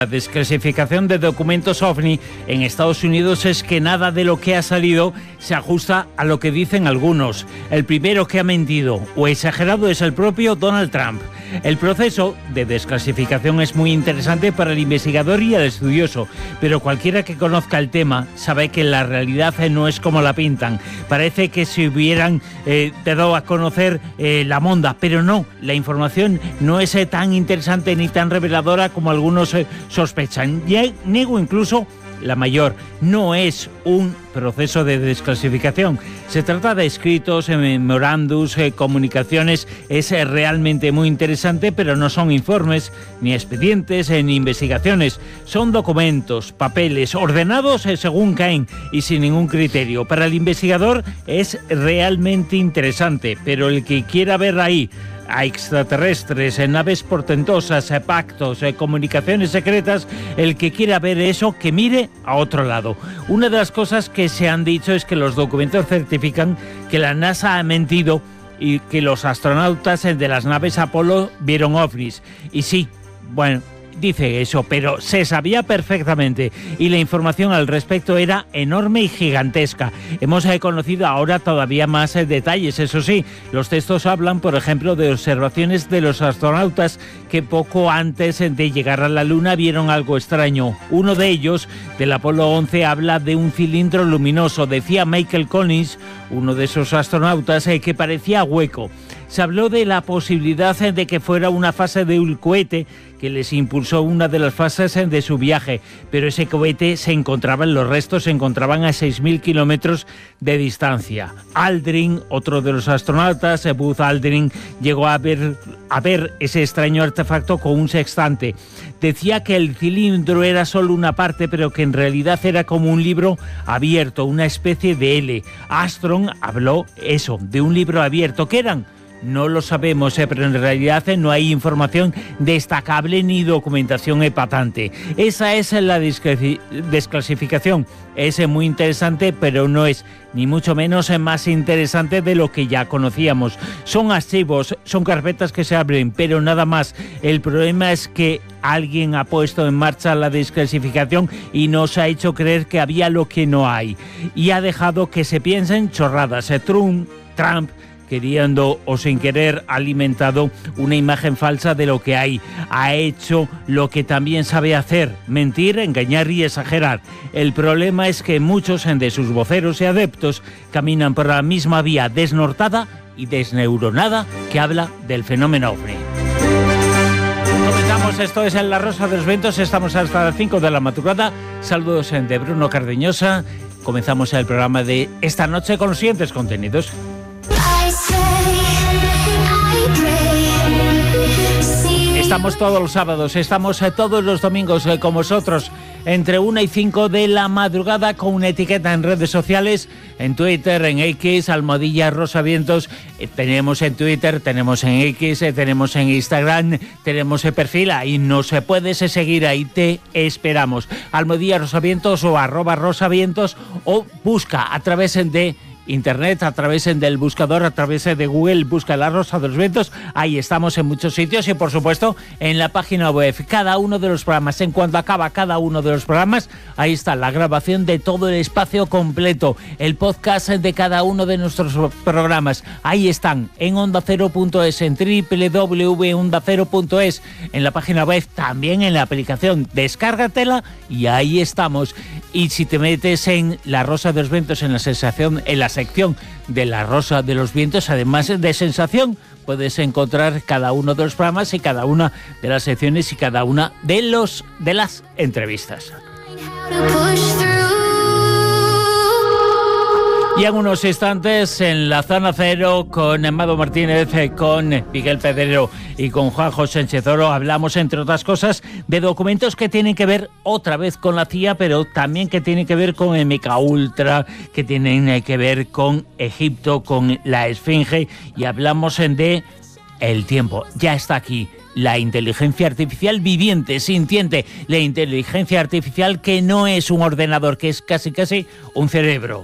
La desclasificación de documentos OVNI en Estados Unidos es que nada de lo que ha salido se ajusta a lo que dicen algunos. El primero que ha mentido o exagerado es el propio Donald Trump. El proceso de desclasificación es muy interesante para el investigador y el estudioso, pero cualquiera que conozca el tema sabe que la realidad no es como la pintan. Parece que se hubieran dado a conocer la monda, pero no, la información no es tan interesante ni tan reveladora como algunos sospechan. Niego incluso la mayor. No es un proceso de desclasificación. Se trata de escritos, memorándums, comunicaciones. Es realmente muy interesante, pero no son informes, ni expedientes, ni investigaciones. Son documentos, papeles, ordenados según caen y sin ningún criterio. Para el investigador es realmente interesante, pero el que quiera ver ahí a extraterrestres, naves portentosas, pactos, comunicaciones secretas, el que quiera ver eso, que mire a otro lado. Una de las cosas que se han dicho es que los documentos certifican que la NASA ha mentido y que los astronautas de las naves Apolo vieron ovnis. Y sí, bueno, dice eso, pero se sabía perfectamente y la información al respecto era enorme y gigantesca. Hemos conocido ahora todavía más detalles, eso sí. Los textos hablan, por ejemplo, de observaciones de los astronautas que poco antes de llegar a la Luna vieron algo extraño. Uno de ellos, del Apolo 11, habla de un cilindro luminoso. Decía Michael Collins, uno de esos astronautas, que parecía hueco. Se habló de la posibilidad de que fuera una fase de un cohete que les impulsó una de las fases de su viaje, pero ese cohete los restos se encontraban a 6.000 kilómetros de distancia. Aldrin, otro de los astronautas, Buzz Aldrin, llegó a ver ese extraño artefacto con un sextante. Decía que el cilindro era solo una parte, pero que en realidad era como un libro abierto, una especie de L. Armstrong habló de un libro abierto. ¿Qué eran? No lo sabemos, pero en realidad no hay información destacable ni documentación patente. Esa es la desclasificación. Es muy interesante, pero no es ni mucho menos más interesante de lo que ya conocíamos. Son archivos, son carpetas que se abren, pero nada más. El problema es que alguien ha puesto en marcha la desclasificación y nos ha hecho creer que había lo que no hay. Y ha dejado que se piensen chorradas. Trump, queriendo o sin querer, ha alimentado una imagen falsa de lo que hay. Ha hecho lo que también sabe hacer: mentir, engañar y exagerar. El problema es que muchos de sus voceros y adeptos caminan por la misma vía desnortada y desneuronada que habla del fenómeno OVNI. Comenzamos, esto es en La Rosa de los Vientos, estamos hasta las 5 de la madrugada. Saludos de Bruno Cardeñosa. Comenzamos el programa de esta noche con los siguientes contenidos. Estamos todos los sábados, estamos todos los domingos con vosotros entre 1 y 5 de la madrugada con una etiqueta en redes sociales, en Twitter, en X, @rosavientos. Tenemos en Twitter, tenemos en X, tenemos en Instagram, tenemos el perfil, ahí nos puedes seguir, ahí te esperamos. @rosavientos o @rosavientos, o busca a través de Internet, a través del buscador, a través de Google, busca La Rosa de los Vientos. Ahí estamos en muchos sitios y, por supuesto, en la página web. Cada uno de los programas, en cuanto acaba cada uno de los programas, ahí está la grabación de todo el espacio completo, el podcast de cada uno de nuestros programas. Ahí están, en ondacero.es, en www.ondacero.es, en la página web, también en la aplicación. Descárgatela y ahí estamos. Y si te metes en La Rosa de los Vientos, en la sección de La Rosa de los Vientos, además de sensación, puedes encontrar cada uno de los programas y cada una de las secciones y cada una de las entrevistas. Y en unos instantes, en la Zona Cero, con Amado Martínez, con Miguel Pedrero y con Juanjo Sánchez Oro, hablamos, entre otras cosas, de documentos que tienen que ver otra vez con la CIA, pero también que tienen que ver con MKUltra, que tienen que ver con Egipto, con la Esfinge, y hablamos de el tiempo. Ya está aquí la inteligencia artificial viviente, sintiente, la inteligencia artificial que no es un ordenador, que es casi un cerebro.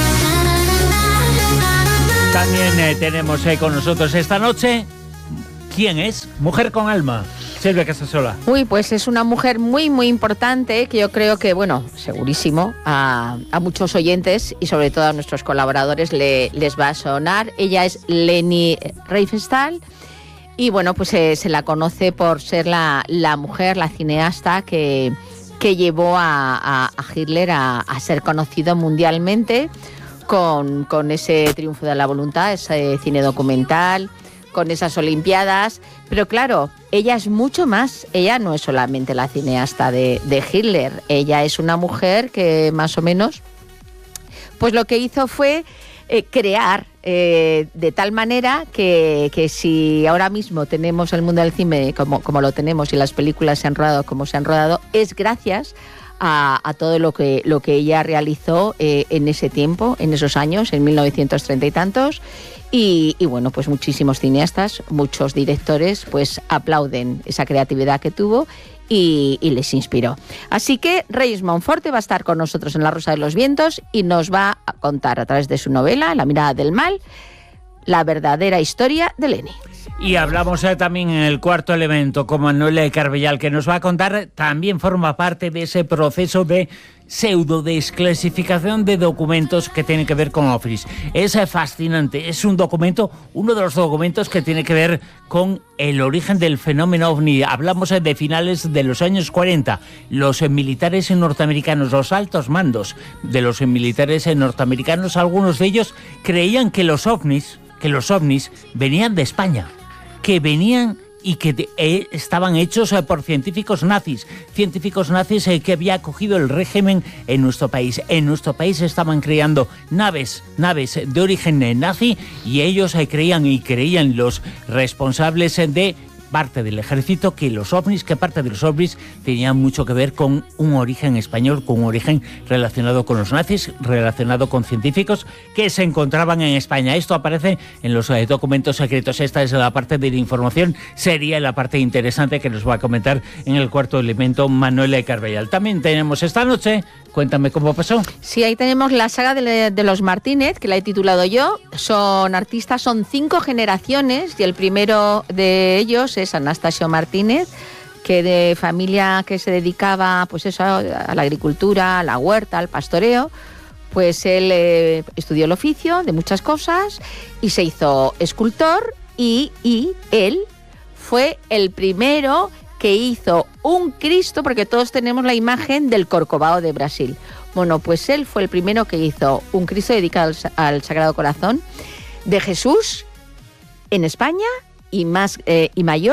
También tenemos con nosotros esta noche ¿Quién es? Mujer con alma. Silvia Casasola. Uy, pues es una mujer muy, muy importante que yo creo que, bueno, segurísimo, a muchos oyentes y sobre todo a nuestros colaboradores les va a sonar. Ella es Leni Riefenstahl y, bueno, pues se la conoce por ser la mujer, la cineasta que llevó a Hitler a ser conocido mundialmente con ese triunfo de la voluntad, ese cine documental, con esas Olimpiadas, pero claro, ella es mucho más. Ella no es solamente la cineasta de Hitler, ella es una mujer que más o menos, pues lo que hizo fue crear de tal manera que si ahora mismo tenemos el mundo del cine como lo tenemos y las películas se han rodado como se han rodado, es gracias a todo lo que ella realizó en ese tiempo, en esos años, en 1930 y tantos. Y bueno, pues muchísimos cineastas, muchos directores, pues aplauden esa creatividad que tuvo y les inspiró. Así que Reyes Monforte va a estar con nosotros en La Rosa de los Vientos y nos va a contar a través de su novela, La mirada del mal, la verdadera historia de Leni. Y hablamos también en el cuarto elemento con Manuel Carbellal, que nos va a contar, también forma parte de ese proceso de pseudo-desclasificación de documentos que tienen que ver con OVNIs. Es fascinante, es un documento, uno de los documentos que tiene que ver con el origen del fenómeno OVNI. Hablamos de finales de los años 40. Los militares norteamericanos, los altos mandos de los militares norteamericanos, algunos de ellos creían que los OVNIs venían de España, que venían y que estaban hechos por científicos nazis que había cogido el régimen en nuestro país. En nuestro país estaban creando naves de origen nazi y ellos creían los responsables de parte del ejército que parte de los OVNIs tenían mucho que ver con un origen español, con un origen relacionado con los nazis, relacionado con científicos que se encontraban en España. Esto aparece en los documentos secretos. Esta es la parte de la información, sería la parte interesante que nos va a comentar en el cuarto elemento Manuel Carbellal. También tenemos esta noche, cuéntame cómo pasó. Sí, ahí tenemos la saga de los Martínez, que la he titulado yo. Son artistas, son 5 generaciones y el primero de ellos es Anastasio Martínez, que de familia que se dedicaba pues eso, a la agricultura, a la huerta, al pastoreo. Pues él estudió el oficio de muchas cosas y se hizo escultor y él fue el primero que hizo un Cristo, porque todos tenemos la imagen del Corcovado de Brasil. Bueno, pues él fue el primero que hizo un Cristo dedicado al Sagrado Corazón de Jesús en España y mayor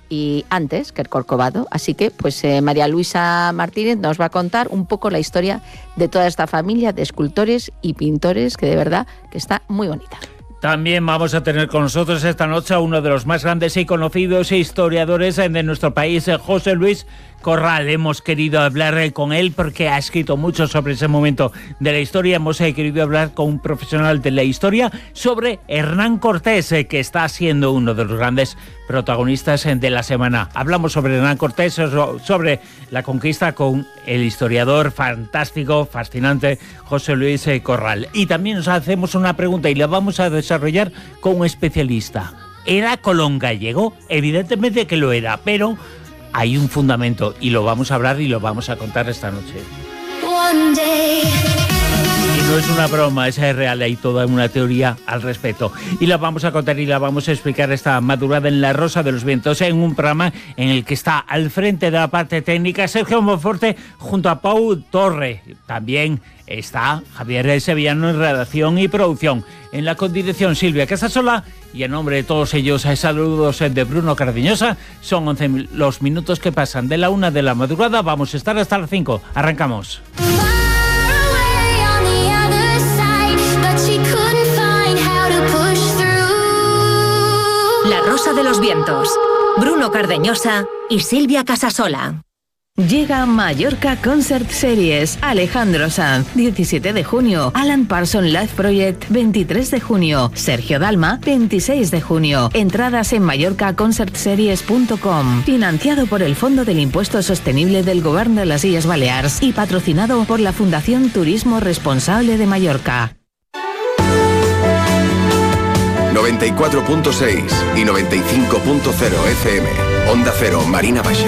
y antes que el Corcovado. Así que pues María Luisa Martínez nos va a contar un poco la historia de toda esta familia de escultores y pintores que de verdad que está muy bonita. También vamos a tener con nosotros esta noche a uno de los más grandes y conocidos historiadores de nuestro país, José Luis Corral. Hemos querido hablar con él porque ha escrito mucho sobre ese momento de la historia. Hemos querido hablar con un profesional de la historia sobre Hernán Cortés, que está siendo uno de los grandes protagonistas de la semana. Hablamos sobre Hernán Cortés, sobre la conquista con el historiador fantástico, fascinante, José Luis Corral. Y también nos hacemos una pregunta y la vamos a desarrollar con un especialista. ¿Era Colón gallego? Evidentemente que lo era, pero hay un fundamento y lo vamos a hablar y lo vamos a contar esta noche. Y no es una broma, es real, hay toda una teoría al respecto. Y la vamos a contar y la vamos a explicar esta madrugada en La Rosa de los Vientos, en un programa en el que está al frente de la parte técnica Sergio Monforte junto a Pau Torre. También está Javier Sevillano en redacción y producción. En la condirección Silvia Casasola y en nombre de todos ellos, saludos de Bruno Cardeñosa. Son 11 los minutos que pasan de la 1 de la madrugada. Vamos a estar hasta las 5. Arrancamos. La Rosa de los Vientos, Bruno Cardeñosa y Silvia Casasola. Llega Mallorca Concert Series, Alejandro Sanz, 17 de junio, Alan Parsons Live Project, 23 de junio, Sergio Dalma, 26 de junio. Entradas en mallorcaconcertseries.com, financiado por el Fondo del Impuesto Sostenible del Govern de las Illes Balears y patrocinado por la Fundación Turismo Responsable de Mallorca. 94.6 y 95.0 FM. Onda Cero, Marina Baixa.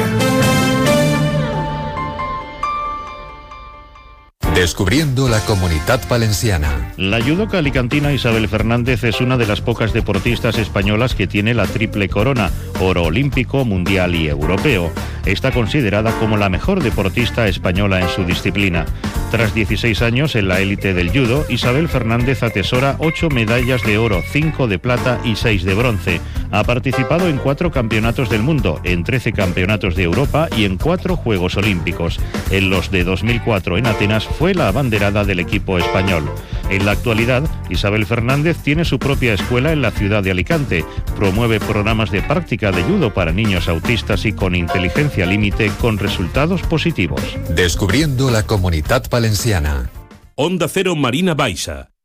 Descubriendo la Comunitat Valenciana. La judoka alicantina Isabel Fernández es una de las pocas deportistas españolas que tiene la triple corona, oro olímpico, mundial y europeo. Está considerada como la mejor deportista española en su disciplina. Tras 16 años en la élite del judo, Isabel Fernández atesora 8 medallas de oro, 5 de plata y 6 de bronce. Ha participado en 4 campeonatos del mundo, en 13 campeonatos de Europa y en 4 Juegos Olímpicos. En los de 2004 en Atenas fue la abanderada del equipo español. En la actualidad, Isabel Fernández tiene su propia escuela en la ciudad de Alicante. Promueve programas de práctica de judo para niños autistas y con inteligencia límite con resultados positivos. Descubriendo la Comunitat Valenciana. Onda Cero, Marina Baixa.